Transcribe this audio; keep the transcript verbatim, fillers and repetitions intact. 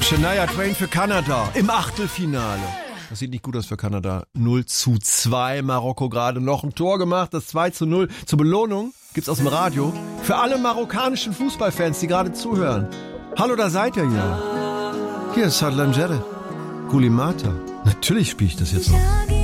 Shania Twain für Kanada im Achtelfinale. Das sieht nicht gut aus für Kanada. null zu zwei. Marokko gerade noch ein Tor gemacht. Das zwei zu null. Zur Belohnung gibt's aus dem Radio für alle marokkanischen Fußballfans, die gerade zuhören. Hallo, da seid ihr ja. Hier ist Sadlan Jere. Gulimata. Natürlich spiele ich das jetzt noch.